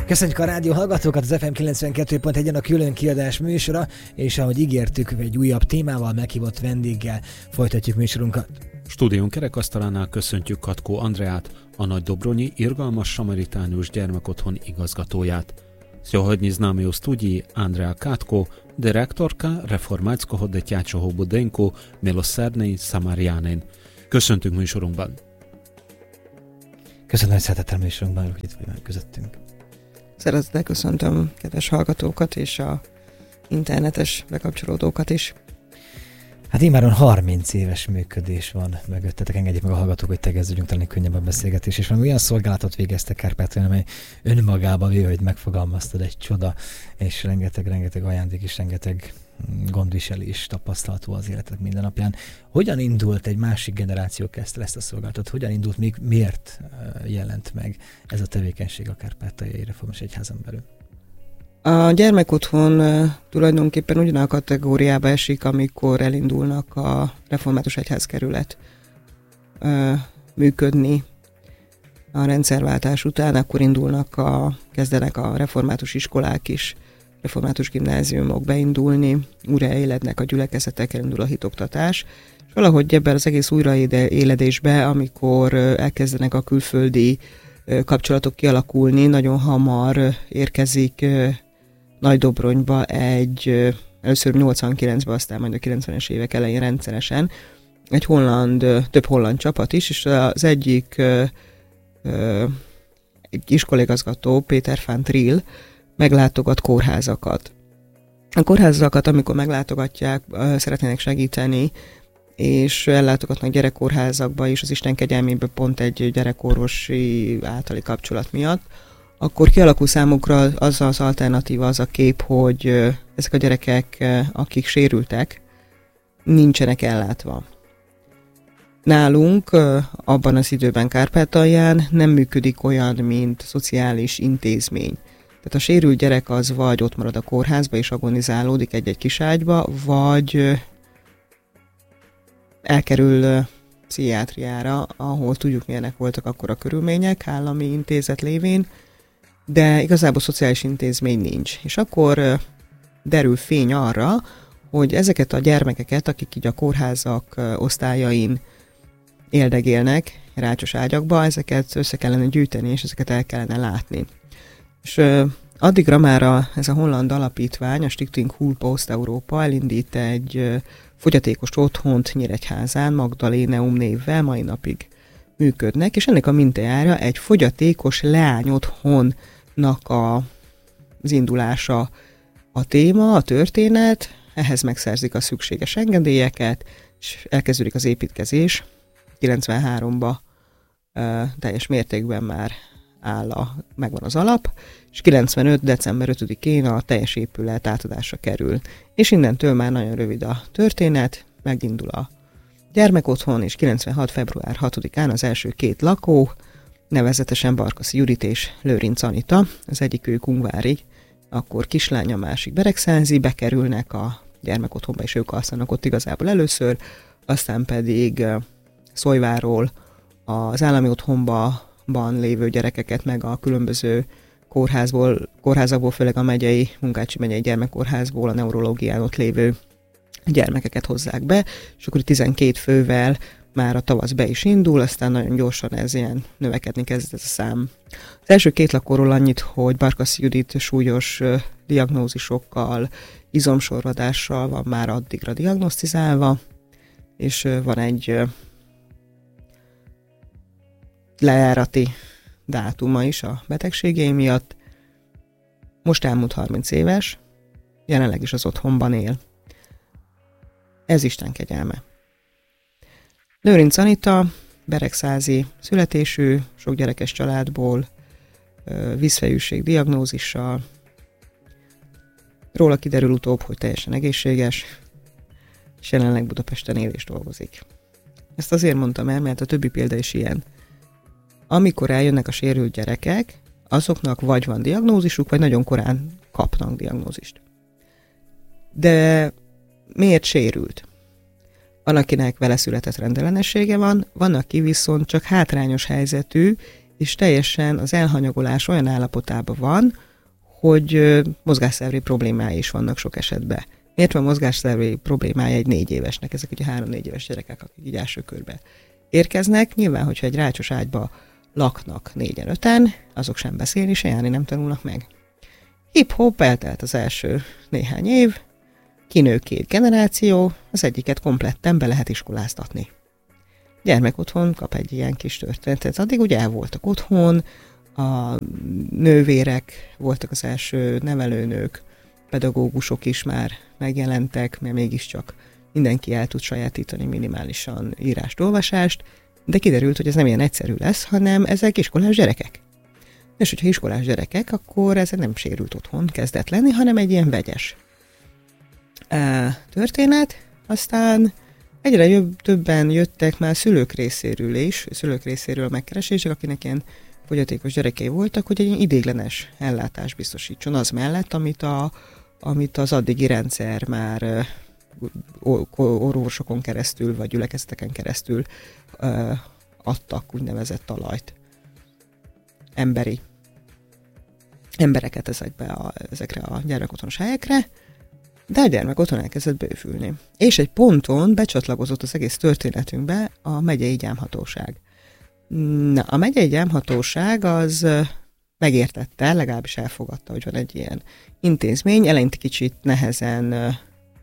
Köszönjük a rádió hallgatókat, az FM 92.1-en a külön kiadás műsora, és ahogy ígértük, egy újabb témával, meghívott vendéggel folytatjuk műsorunkat. Stúdión kerekasztalánál köszöntjük Katkó Andreát, a Nagydobronyi Irgalmas Samaritánius Gyermekotthon igazgatóját. Сьогодні з нами у студії Андреа Катко, директорка реформатського дитячого будинку Милосердний Самарянин. Köszöntünk műsorunkban! Köszönöm, hogy szeretettel műsorunkban, hogy itt vagy közöttünk. Szeretettel köszöntöm kedves hallgatókat és a internetes bekapcsolódókat is. Hát immáron 30 éves működés van mögöttetek, engedjék meg a hallgatók, hogy tegeződjünk talán könnyebb a beszélgetés, és valami olyan szolgálatot végeztek Kárpátalján, amely önmagába véve, hogy megfogalmaztad, egy csoda, és rengeteg ajándék és rengeteg gondviselés tapasztalható az életek mindennapján. Hogyan indult, egy másik generáció kezdte ezt a szolgálatot? Hogyan indult, még miért jelent meg ez a tevékenység a Kárpátaljai Református Egyházon belül? A gyermekotthon tulajdonképpen ugyan a kategóriába esik, amikor elindulnak a Református Egyházkerület működni a rendszerváltás után, akkor kezdenek a református iskolák is, református gimnáziumok beindulni, újraélednek a gyülekezetek, elindul a hitoktatás, és valahogy ebben az egész újraéledésbe, amikor elkezdenek a külföldi kapcsolatok kialakulni, nagyon hamar érkezik Nagydobronyba először 89-ben, aztán majd a 90-es évek elején rendszeresen több holland csapat is, és az egyik egy iskoligazgató, Péter van Trill, meglátogat kórházakat. A kórházakat, amikor meglátogatják, szeretnének segíteni, és ellátogatnak gyerekkórházakba, és az Isten kegyelmébe pont egy gyerekorvosi általi kapcsolat miatt, akkor kialakul számukra az az alternatíva, az a kép, hogy ezek a gyerekek, akik sérültek, nincsenek ellátva. Nálunk abban az időben Kárpátalján nem működik olyan, mint szociális intézmény. Tehát a sérült gyerek az vagy ott marad a kórházba és agonizálódik egy-egy kiságyba, vagy elkerül pszichiátriára, ahol tudjuk milyenek voltak akkor a körülmények, állami intézet lévén, de igazából szociális intézmény nincs. És akkor derül fény arra, hogy ezeket a gyermekeket, akik így a kórházak osztályain éldegélnek, rácsos ágyakba, ezeket össze kellene gyűjteni, és ezeket el kellene látni. És addigra már ez a holland alapítvány, a Stichting Hulp Oost-Európa elindít egy fogyatékos otthont Nyíregyházán, Magdaléneum névvel, mai napig működnek, és ennek a mintájára egy fogyatékos leányotthonnak az indulása a téma, a történet, ehhez megszerzik a szükséges engedélyeket, és elkezdődik az építkezés. 93-ba teljes mértékben már megvan az alap, és 95. december 5-én a teljes épület átadásra kerül. És innentől már nagyon rövid a történet, megindul a gyermekotthon, és 96. február 6-án az első két lakó, nevezetesen Barkaszi Judit és Lőrinc Anita, az egyikük ungvári, akkor kislány, a másik beregszázi, bekerülnek a gyermekotthonba, és ők alszanak ott igazából először, aztán pedig Szolyváról az állami otthonban lévő gyerekeket, meg a különböző kórházakból, főleg a Munkácsi megyei gyermekkórházból a neurológián ott lévő gyermekeket hozzák be, és akkor 12 fővel már a tavasz be is indul, aztán nagyon gyorsan ez ilyen növekedni kezd ez a szám. Az első két lakóról annyit, hogy Barkaszi Judit súlyos diagnózisokkal, izomsorvadással van már addigra diagnosztizálva, és van egy lejárati dátuma is a betegségei miatt. Most elmúlt 30 éves, jelenleg is az otthonban él. Ez Isten kegyelme. Lőrinc Anita, beregszázi születésű, sok gyerekes családból, vízfejűség diagnózissal. Róla kiderül utóbb, hogy teljesen egészséges, és jelenleg Budapesten él és dolgozik. Ezt azért mondtam el, mert a többi példa is ilyen. Amikor eljönnek a sérült gyerekek, azoknak vagy van diagnózisuk, vagy nagyon korán kapnak diagnózist. De miért sérült? Van, akinek vele született rendellenessége van aki viszont csak hátrányos helyzetű, és teljesen az elhanyagolás olyan állapotában van, hogy mozgásszervi problémái is vannak sok esetben. Miért van mozgásszervi problémája egy 4 évesnek? Ezek ugye 3-4 éves gyerekek, akik így első körbe érkeznek. Nyilván, hogyha egy rácsos ágyba laknak 4-5-en, azok sem beszélni, se járni nem tanulnak meg. Hip-hop, eltelt az első néhány év, kinő 2 generáció, az egyiket kompletten be lehet iskoláztatni. Gyermek otthon kap egy ilyen kis történetet. Addig ugye el voltak otthon, a nővérek voltak az első nevelőnők, pedagógusok is már megjelentek, mert mégiscsak mindenki el tud sajátítani minimálisan írást, olvasást, de kiderült, hogy ez nem ilyen egyszerű lesz, hanem ezek iskolás gyerekek. És hogyha iskolás gyerekek, akkor ez nem sérült otthon kezdett lenni, hanem egy ilyen vegyes történet. Aztán egyre többen jöttek már szülők részéről megkeresések, akinek ilyen fogyatékos gyerekei voltak, hogy egy ideiglenes ellátást biztosítson az mellett, amit az addigi rendszer már orvosokon keresztül, vagy gyülekezeteken keresztül adtak úgynevezett talajt. Embereket ezekre a gyermekotthonos helyekre, de a gyermek otthon elkezdett bővülni. És egy ponton becsatlakozott az egész történetünkbe a megyei gyámhatóság. Na, a megyei gyámhatóság az megértette, legalábbis elfogadta, hogy van egy ilyen intézmény, eleinte kicsit nehezen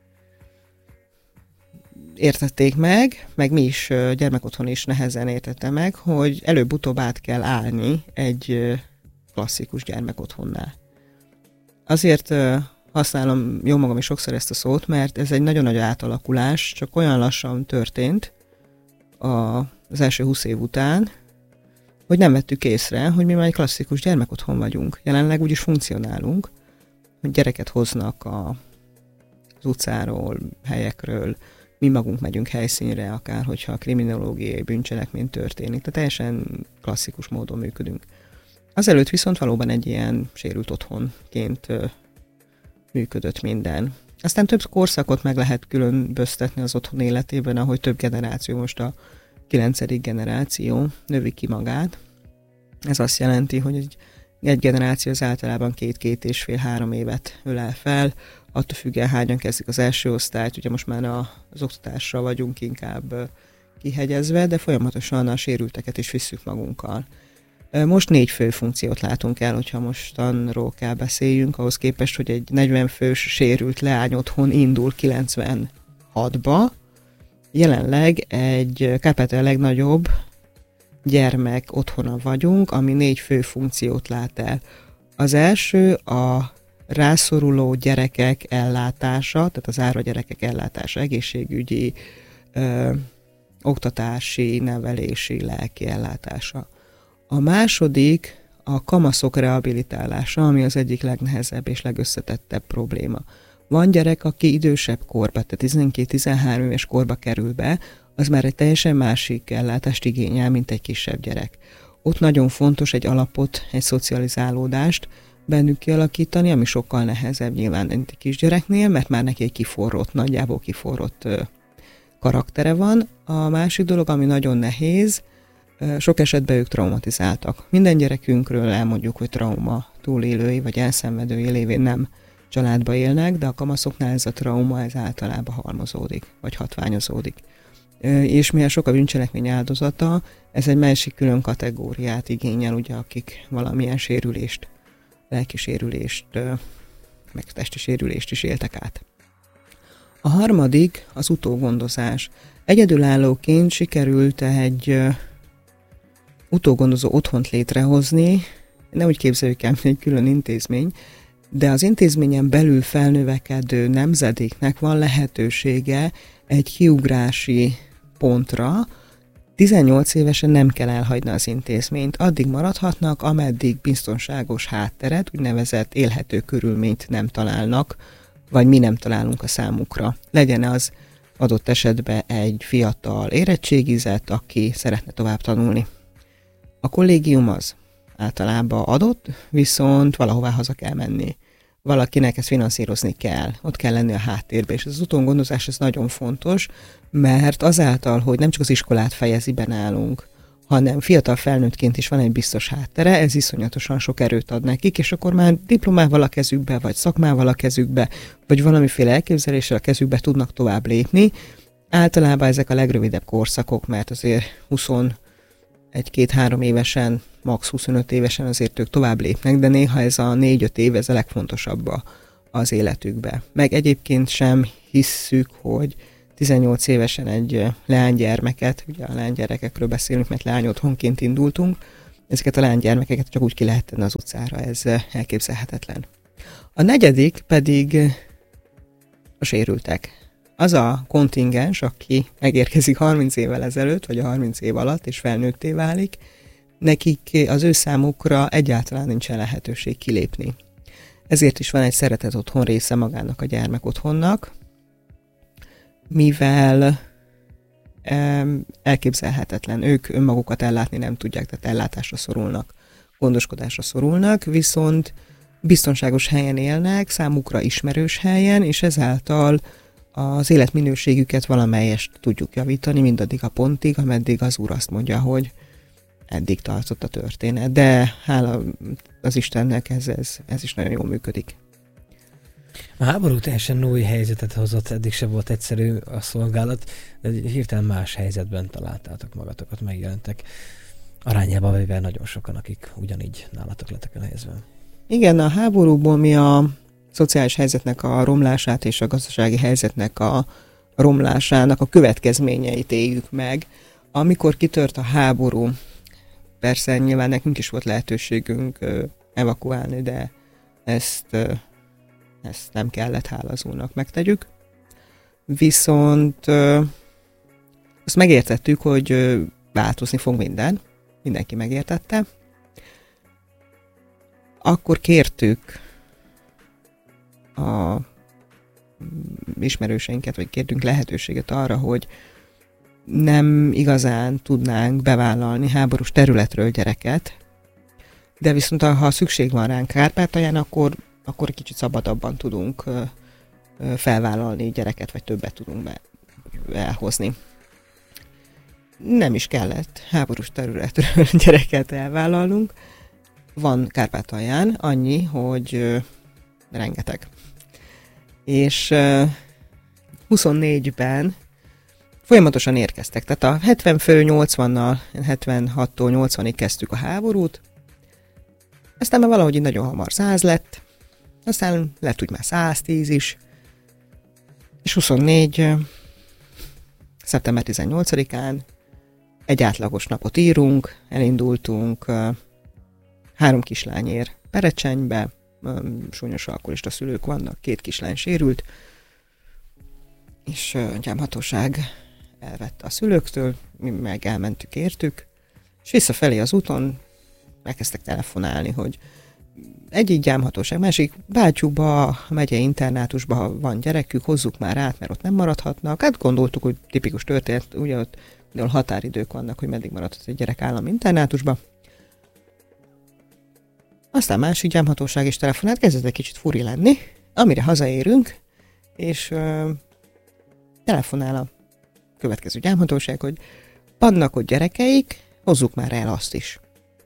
értették meg mi is gyermekotthon is nehezen értette meg, hogy előbb-utóbb át kell állni egy klasszikus gyermekotthonnál. Azért használom jó magam is sokszor ezt a szót, mert ez egy nagyon nagy átalakulás, csak olyan lassan történt az első 20 év után, hogy nem vettük észre, hogy mi már egy klasszikus gyermekotthon vagyunk. Jelenleg úgy is funkcionálunk, hogy gyereket hoznak az utcáról, helyekről, mi magunk megyünk helyszínre, akár hogyha a kriminológiai bűncselekmény történik. Tehát teljesen klasszikus módon működünk. Azelőtt viszont valóban egy ilyen sérült otthonként működött minden. Aztán több korszakot meg lehet különböztetni az otthon életében, ahogy több generáció, most a 9. generáció növi ki magát. Ez azt jelenti, hogy egy generáció az általában 2-2,5-3 évet ölel fel, attól függően hányan kezdik az első osztályt, ugye most már az oktatásra vagyunk inkább kihegyezve, de folyamatosan a sérülteket is visszük magunkkal. Most 4 fő funkciót látunk el, hogyha mostanról kell beszéljünk, ahhoz képest, hogy egy 40 fős sérült leány otthon indul 96-ba. Jelenleg egy Kárpátalján legnagyobb gyermek otthona vagyunk, ami 4 fő funkciót lát el. Az első a rászoruló gyerekek ellátása, tehát az árva gyerekek ellátása, egészségügyi, oktatási, nevelési, lelki ellátása. A második a kamaszok rehabilitálása, ami az egyik legnehezebb és legösszetettebb probléma. Van gyerek, aki idősebb korba, tehát 12-13 éves korba kerül be, az már egy teljesen másik ellátást igényel, mint egy kisebb gyerek. Ott nagyon fontos egy alapot, egy szocializálódást bennük kialakítani, ami sokkal nehezebb nyilván egy kisgyereknél, mert már neki egy nagyjából kiforrott karaktere van. A másik dolog, ami nagyon nehéz, sok esetben ők traumatizáltak. Minden gyerekünkről elmondjuk, hogy trauma túlélői vagy elszenvedői lévén nem családba élnek, de a kamaszoknál ez a trauma ez általában halmozódik, vagy hatványozódik. És mivel sok a bűncselekmény áldozata, ez egy másik külön kategóriát igényel, ugye, akik valamilyen sérülést, lelki sérülést, meg testi sérülést is éltek át. A harmadik az utógondozás. Egyedülállóként sikerült egy utógondozó otthont létrehozni, nem úgy képzeljük el, mint egy külön intézmény, de az intézményen belül felnövekedő nemzedéknek van lehetősége egy kiugrási pontra. 18 évesen nem kell elhagyni az intézményt, addig maradhatnak, ameddig biztonságos hátteret, úgynevezett élhető körülményt nem találnak, vagy mi nem találunk a számukra. Legyen az adott esetben egy fiatal érettségizett, aki szeretne tovább tanulni. A kollégium az általában adott, viszont valahová haza kell menni. Valakinek ezt finanszírozni kell, ott kell lenni a háttérbe, és az utógondozás ez nagyon fontos, mert azáltal, hogy nem csak az iskolát fejezi be nálunk, hanem fiatal felnőttként is van egy biztos háttere, ez iszonyatosan sok erőt ad nekik, és akkor már diplomával a kezükbe, vagy szakmával a kezükbe, vagy valamiféle elképzeléssel a kezükbe tudnak tovább lépni. Általában ezek a legrövidebb korszakok, mert azért 21-2-3 évesen, max. 25 évesen azért ők tovább lépnek, de néha ez a 4-5 év, ez a legfontosabb az életükbe. Meg egyébként sem hisszük, hogy 18 évesen egy leánygyermeket, ugye a leánygyerekekről beszélünk, mert leányotthonként indultunk, ezeket a leánygyermekeket csak úgy ki lehet tenni az utcára, ez elképzelhetetlen. A negyedik pedig a sérültek. Az a kontingens, aki megérkezik 30 évvel ezelőtt, vagy a 30 év alatt, és felnőtté válik, nekik az ő számukra egyáltalán nincsen lehetőség kilépni. Ezért is van egy szeretet otthon része magának a gyermekotthonnak, mivel elképzelhetetlen. Ők önmagukat ellátni nem tudják, tehát ellátásra szorulnak, gondoskodásra szorulnak, viszont biztonságos helyen élnek, számukra ismerős helyen, és ezáltal az életminőségüket valamelyest tudjuk javítani, mindaddig a pontig, ameddig az úr azt mondja, hogy eddig tartott a történet. De hála az Istennek ez is nagyon jól működik. A háború teljesen új helyzetet hozott, eddig se volt egyszerű a szolgálat, de hirtelen más helyzetben találtátok magatokat, megjelentek. Arányába véve nagyon sokan, akik ugyanígy nálatok lettek elhelyezve. Igen, a háborúból mi a szociális helyzetnek a romlását és a gazdasági helyzetnek a romlásának a következményeit éljük meg. Amikor kitört a háború, persze nyilván nekünk is volt lehetőségünk evakuálni, de ezt nem kellett, hála az úrnak megtegyük. Viszont azt megértettük, hogy változni fog minden. Mindenki megértette. Akkor kértük a ismerőseinket, vagy kértünk lehetőséget arra, hogy nem igazán tudnánk bevállalni háborús területről gyereket, de viszont ha szükség van ránk Kárpátalján, akkor egy kicsit szabadabban tudunk felvállalni gyereket, vagy többet tudunk elhozni. Nem is kellett háborús területről gyereket elvállalnunk. Van Kárpátalján annyi, hogy rengeteg. És 24-ben folyamatosan érkeztek. Tehát a 70 fő 80-nal, 76-tól 80-ig kezdtük a háborút, aztán már valahogy nagyon hamar 100 lett, aztán lett úgy már 110 is, és 24. szeptember 18-án egy átlagos napot írunk, elindultunk 3 kislányér Perecsenybe, súlyos alkoholista szülők vannak, 2 kislány sérült, és a gyámhatóság elvette a szülőktől, mi meg elmentük, értük, és visszafelé az úton elkezdtek telefonálni, hogy egyik gyámhatóság, másik bátyúba, a megyei internátusba van gyerekük, hozzuk már át, mert ott nem maradhatnak. Hát gondoltuk, hogy tipikus történet, ugye ott határidők vannak, hogy meddig maradhat egy gyerek állami internátusba. Aztán másik gyámhatóság is telefonált, kezdett egy kicsit furi lenni, amire hazaérünk, és telefonál a következő gyámhatóság, hogy vannak ott gyerekeik, hozzuk már el azt is.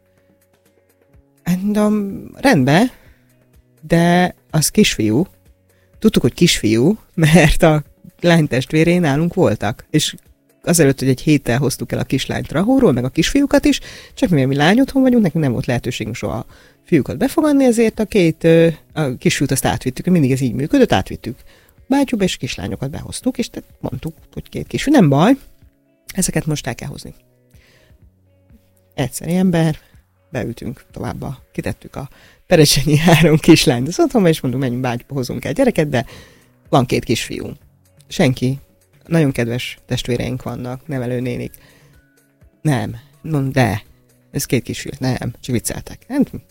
Rendben, de az kisfiú. Tudtuk, hogy kisfiú, mert a lánytestvéré nálunk voltak, és azelőtt, hogy egy héttel hoztuk el a kislányt Rahóról, meg a kisfiúkat is, csak mivel mi lány otthon vagyunk, nekünk nem volt lehetőségünk soha a fiúkat befogadni, ezért a kisfiút azt átvittük, mindig ez így működött, átvittük bátyúba, és kislányokat behoztuk, és mondtuk, hogy 2 kisfiú, nem baj, ezeket most el kell hozni. Egyszeri ember, beültünk továbbá, kitettük a perecsenyi 3 kislányt az otthonba, és mondunk, menjünk bátyúba, hozunk el gyereket, de van 2 kisfiú. Senki. Nagyon kedves testvéreink vannak, nevelőnénik. Nem. De. Ez 2 kisfiú. Nem. Csak vicceltek.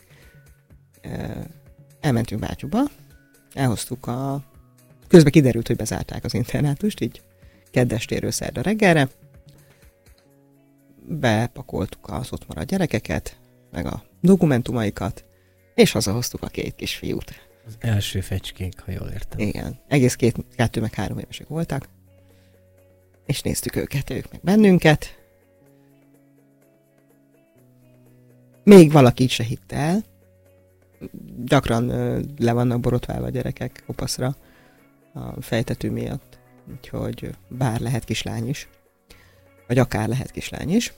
Elmentünk bátyúba, elhoztuk közben kiderült, hogy bezárták az internátust, így keddestéről szerda reggelre. Bepakoltuk az ott maradt gyerekeket, meg a dokumentumaikat, és hazahoztuk a 2 kisfiút. Az első fecskék, ha jól értem. Igen. Egész 2 meg 3 évesek voltak. És néztük őket, ők meg bennünket. Még valaki se hitte el. Gyakran le vannak borotválva a gyerekek kopaszra a fejtető miatt. Úgyhogy bár lehet kislány is. Vagy akár lehet kislány is.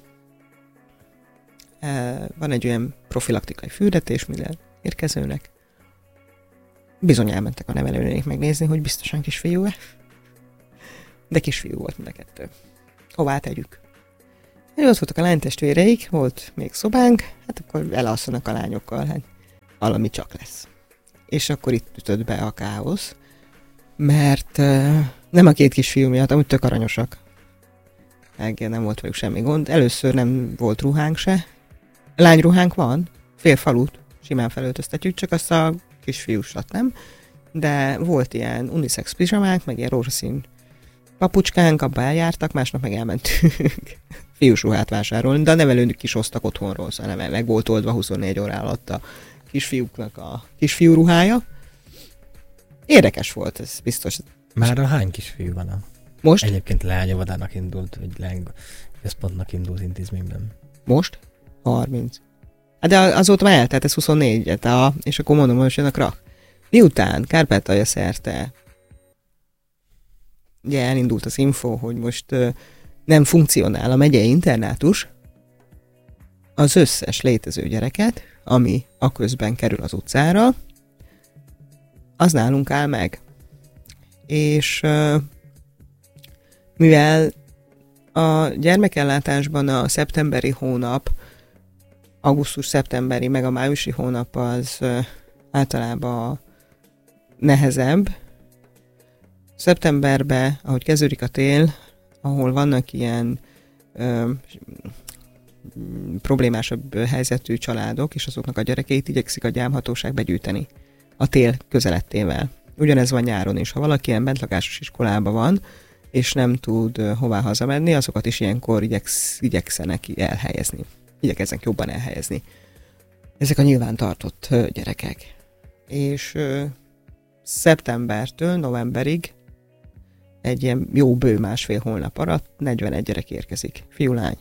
Van egy olyan profilaktikai fürdetés minden érkezőnek. Bizony elmentek a nevelőnék megnézni, hogy biztosan kisfiú-e. De kisfiú volt mind a kettő. Hová tegyük? Ott voltak a lánytestvéreik, volt még szobánk, hát akkor elalszanak a lányokkal, hát valami csak lesz. És akkor itt ütött be a káosz, mert nem a két kisfiú miatt, amúgy tök aranyosak. Nem volt velük semmi gond. Először nem volt ruhánk se. Lányruhánk van, fél falut, simán felöltöztetjük, csak azt a kisfiúsat nem. De volt ilyen unisex pizsamák, meg ilyen rózsaszín papucskánk, abba eljártak, másnap meg elmentünk fiús ruhát vásárolni, de a nevelőnök is hoztak otthonról, szóval nem meg volt oldva 24 óra alatt a kisfiúknak a kisfiú ruhája. Érdekes volt, ez biztos. Már a hány kisfiú van? Most? Egyébként leányovadának indult, vagy leányközpontnak indult intézményben. Most? 30. De azóta már eltelt, ez 24, és akkor mondom, hogy jön a krak. Miután Kárpátalja szerte ugye elindult az info, hogy most nem funkcionál a megyei internátus, az összes létező gyereket, ami aközben kerül az utcára, az nálunk áll meg. És mivel a gyermekellátásban a szeptemberi hónap, augusztus-szeptemberi, meg a májusi hónap az általában nehezebb. Szeptemberben, ahogy kezdődik a tél, ahol vannak ilyen problémásabb helyzetű családok, és azoknak a gyerekeit igyekszik a gyámhatóság begyűjteni a tél közelettével. Ugyanez van nyáron is. Ha valaki ilyen bentlakásos iskolában van, és nem tud hová hazamenni, azokat is ilyenkor igyekszenek elhelyezni. Igyekeznek jobban elhelyezni. Ezek a nyilvántartott gyerekek. És szeptembertől novemberig egy ilyen jó bő másfél hónap alatt 41 gyerek érkezik. Fiú-lány.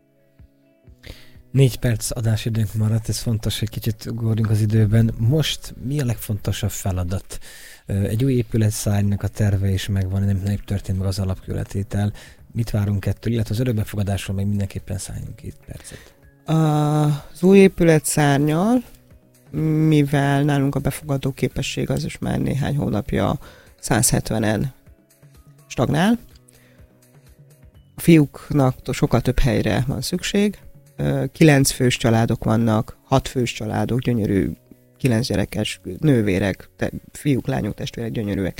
4 perc adásidőnk maradt, ez fontos, hogy kicsit ugorjunk az időben. Most mi a legfontosabb feladat? Egy új épületszárnynak a terve is megvan, nem történt meg az alapkőletétel. Mit várunk ettől, illetve az örökbefogadásról még mindenképpen szálljunk 2 percet. Az új épületszárnyal, mivel nálunk a befogadó képesség az is már néhány hónapja 170-en stagnál. A fiúknak sokkal több helyre van szükség. 9 fős családok vannak, 6 fős családok, gyönyörű, 9 gyerekes nővérek, fiúk, lányok, testvérek, gyönyörűek.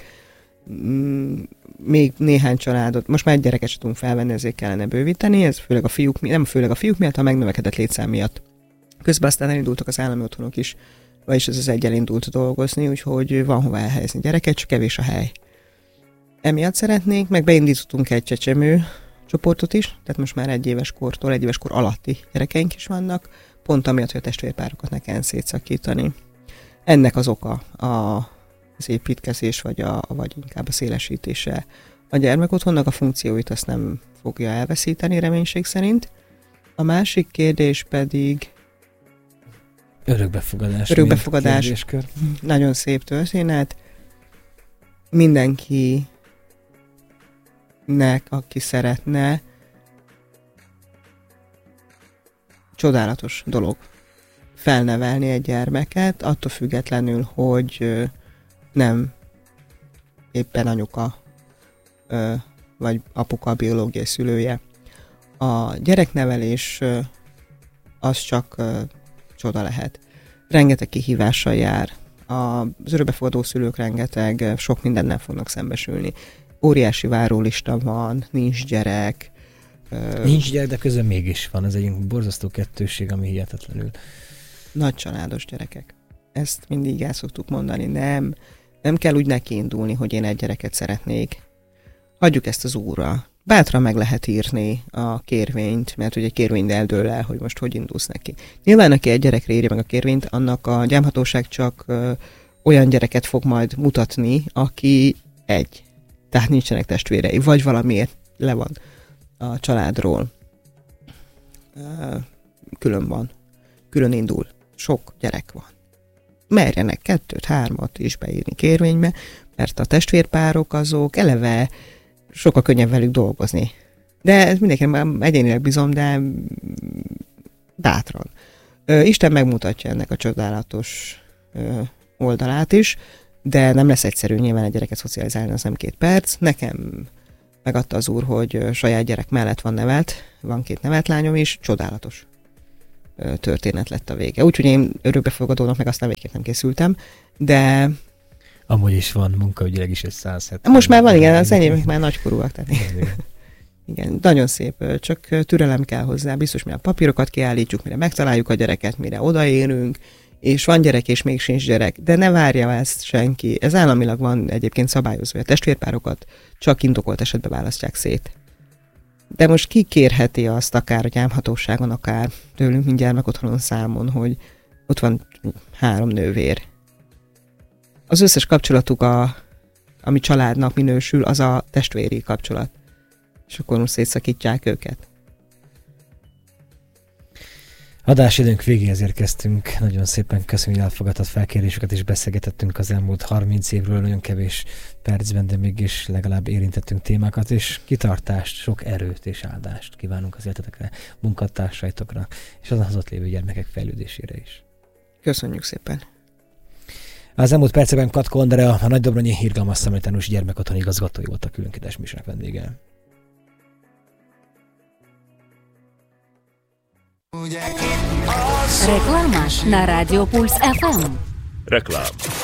Még néhány családot, most már egy gyereket sem tudunk felvenni, ezért kellene bővíteni, ez főleg a fiúk, nem főleg a fiúk miatt, hanem megnövekedett létszám miatt. Közben aztán elindultak az állami otthonok is, vagyis ez az egy elindult dolgozni, úgyhogy van hová elhelyezni gyereket, csak kevés a hely. Emiatt szeretnénk, meg beindítottunk egy csecsemő csoportot is, tehát most már 1 éves kortól, 1 éves kor alatti gyerekeink is vannak, pont amiatt, hogy a testvérpárokat ne kelljen szétszakítani. Ennek az oka az építkezés, vagy inkább a szélesítése. A gyermekotthonnak a funkcióit azt nem fogja elveszíteni reménység szerint. A másik kérdés pedig Örökbefogadás. Nagyon szép történet. Mindenkinek, aki szeretne, csodálatos dolog felnevelni egy gyermeket, attól függetlenül, hogy nem éppen anyuka vagy apuka a biológiai szülője. A gyereknevelés az csak csoda lehet. Rengeteg kihívással jár. Az örökbefogadó szülők rengeteg, sok mindennel fognak szembesülni. Óriási várólista van, nincs gyerek. Nincs gyerek, de közben mégis van. Ez egy borzasztó kettősség, ami hihetetlenül. Nagy családos gyerekek. Ezt mindig el szoktuk mondani. Nem kell úgy nekiindulni, hogy én egy gyereket szeretnék. Hagyjuk ezt az úrra. Bátran meg lehet írni a kérvényt, mert ugye egy kérvény eldől el, hogy most hogy indulsz neki. Nyilván, aki egy gyerekre írja meg a kérvényt, annak a gyámhatóság csak olyan gyereket fog majd mutatni, aki egy. Tehát nincsenek testvérei, vagy valamiért le van a családról. Külön van. külön indul. Sok gyerek van. Merjenek 2-3 is beírni kérvénybe, mert a testvérpárok azok eleve sokkal könnyebb velük dolgozni. De ez mindenkinek egyénileg bízom, de bátran. Isten megmutatja ennek a csodálatos oldalát is, de nem lesz egyszerű nyilván egy gyereket szocializálni, az nem 2 perc. Nekem megadta az Úr, hogy saját gyerek mellett van 2 nevelt lányom is, csodálatos történet lett a vége. Úgyhogy én örökbefogadónak meg aztán végképp nem készültem, de... Amúgy is van munkaügyileg is egy 170. Most már van, igen, az enyémek már nagykorúak. Tehát igen, nagyon szép, csak türelem kell hozzá, biztos mire a papírokat kiállítjuk, mire megtaláljuk a gyereket, mire odaérünk, és van gyerek, és még sincs gyerek, de ne várja ezt senki. Ez államilag van egyébként szabályozva, a testvérpárokat csak indokolt esetben választják szét. De most ki kérheti azt akár a gyámhatóságon, akár tőlünk, mint gyermekotthonon számon, hogy ott van 3 nővér. Az összes kapcsolatuk, ami családnak minősül, az a testvéri kapcsolat. És akkor most szétszakítják őket. Adásidőnk végéhez érkeztünk. Nagyon szépen köszönjük, hogy elfogadtad felkéréseket, és beszélgetettünk az elmúlt 30 évről, nagyon kevés percben, de mégis legalább érintettünk témákat, és kitartást, sok erőt és áldást kívánunk az életetekre, munkatársaitokra, és az ott lévő gyermekek fejlődésére is. Köszönjük szépen! Az elmúlt percekben Katkó Andrea, a Nagydobronyi Irgalmas Szamaritánus Gyermekotthon igazgatója volt a különkérdés műsornak vendége. Reklama na Radio Puls FM. Реклама.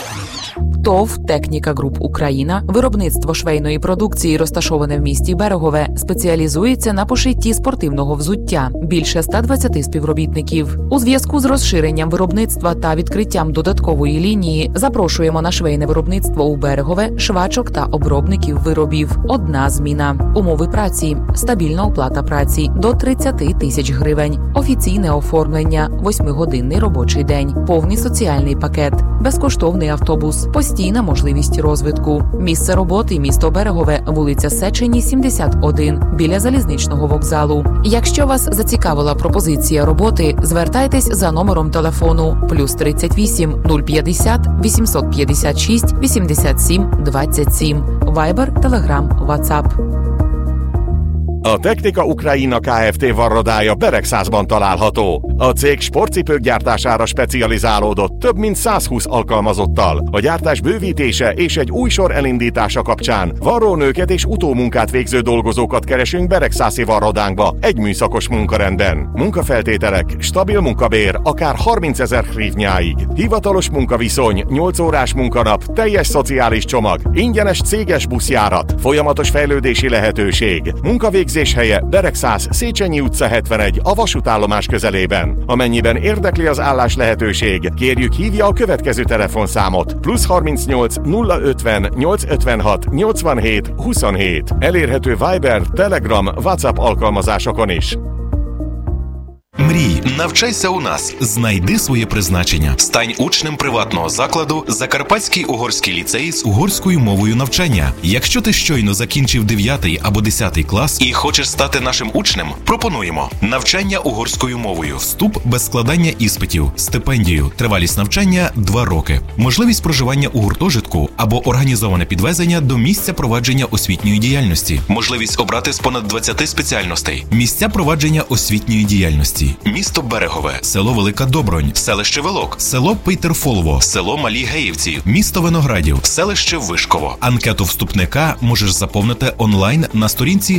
ТОВ «Техніка Груп Україна», виробництво швейної продукції, розташоване в місті Берегове, спеціалізується на пошитті спортивного взуття. Більше 120 співробітників. У зв'язку з розширенням виробництва та відкриттям додаткової лінії запрошуємо на швейне виробництво у Берегове швачок та обробників виробів. Одна зміна. Умови праці. Стабільна оплата праці до 30 тисяч гривень. Офіційне оформлення. 8-годинний робочий день. Повний соціальний пакет. Безкоштовний автобус. Постійна можливість розвитку. Місце роботи – місто Берегове, вулиця Сечені, 71, біля залізничного вокзалу. Якщо вас зацікавила пропозиція роботи, звертайтесь за номером телефону +38 050 856 87 27. Viber, Telegram, WhatsApp. A Technika Ukraina Kft. Varrodája Beregszázban található. A cég sportcipők gyártására specializálódott több mint 120 alkalmazottal. A gyártás bővítése és egy új sor elindítása kapcsán varrónőket és utómunkát végző dolgozókat keresünk Beregszászi varrodánkba egy műszakos munkarendben. Munkafeltételek, stabil munkabér, akár 30 000 hrivnyáig. Hivatalos munkaviszony, 8 órás munkanap, teljes szociális csomag, ingyenes céges buszjárat, folyamatos fejlődési lehetőség. Munkavégzés helye Beregszász, Széchenyi utca 71 a vasútállomás közelében. Amennyiben érdekli az állás lehetőség, kérjük hívja a következő telefonszámot +38 050 856 87 27. Elérhető Viber, Telegram, WhatsApp alkalmazásokon is. Мрій, навчайся у нас, знайди своє призначення. Стань учнем приватного закладу Закарпатський угорський ліцей з угорською мовою навчання. Якщо ти щойно закінчив 9 або 10 клас і хочеш стати нашим учнем, пропонуємо навчання угорською мовою, вступ без складання іспитів, стипендію, тривалість навчання 2 роки, можливість проживання у гуртожитку або організоване підвезення до місця провадження освітньої діяльності, можливість обрати з понад 20 спеціальностей, місця провадження освітньої діяльності. Місто Берегове, село Велика Добронь, селище Велок, село Пейтерфолово, село Малі Геївці, місто Виноградів, селище Вишково. Анкету вступника можеш заповнити онлайн на сторінці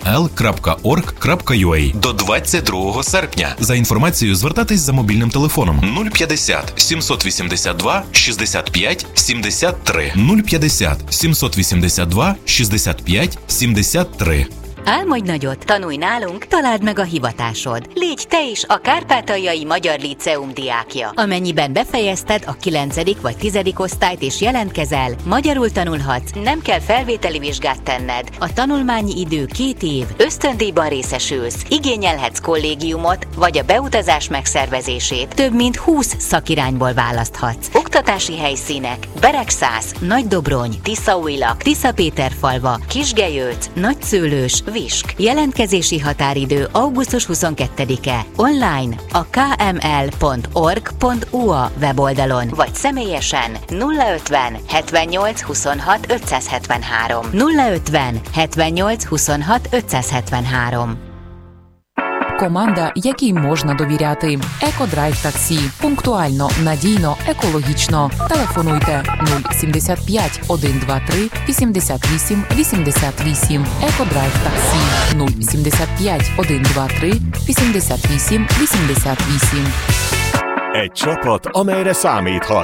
kml.org.ua до 22 серпня. За інформацією звертатись за мобільним телефоном 050 782 65 73 050 782 65 73. Álmodj nagyot, tanulj nálunk, találd meg a hivatásod. Légy te is a Kárpátaljai Magyar Líceum diákja. Amennyiben befejezted a 9. vagy 10. osztályt és jelentkezel, magyarul tanulhatsz, nem kell felvételi vizsgát tenned. A tanulmányi idő 2 év, ösztöndíjban részesülsz, igényelhetsz kollégiumot, vagy a beutazás megszervezését több mint 20 szakirányból választhatsz. Oktatási helyszínek: Beregszász, Nagydobrony, Tiszaújlak, Tiszapéterfalva, Kisgelyőc, Nagyszőlős, Visk. Jelentkezési határidő augusztus 22-e. Online a kml.org.ua weboldalon, vagy személyesen 050 78 26 573. 050 78 26 573. Команда, якій можна довіряти. Екодрайв таксі. Пунктуально, надійно, екологічно. Телефонуйте 075 123 88 88. Екодрайв таксі 075 123 88 88. Egy csapat, amelyre számíthat.